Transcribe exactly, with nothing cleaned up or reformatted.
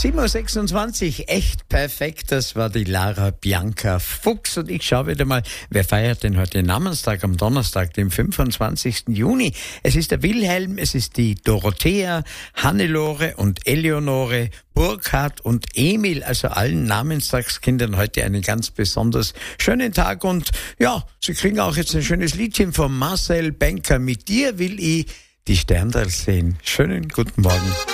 sieben Uhr sechsundzwanzig, echt perfekt, das war die Lara Bianca Fuchs. Und ich schaue wieder mal, wer feiert denn heute Namenstag am Donnerstag, dem fünfundzwanzigsten Juni? Es ist der Wilhelm, es ist die Dorothea, Hannelore und Eleonore, Burkhard und Emil, also allen Namenstagskindern heute einen ganz besonders schönen Tag. Und ja, sie kriegen auch jetzt ein schönes Liedchen von Marcel Benker. Mit dir will ich die Sterndal sehen. Schönen guten Morgen.